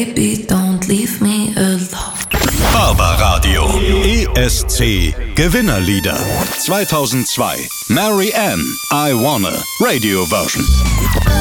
Baby, don't leave me alone. Barbaradio. ESC Gewinnerlieder 2002. Mary Ann, I Wanna Radio Version.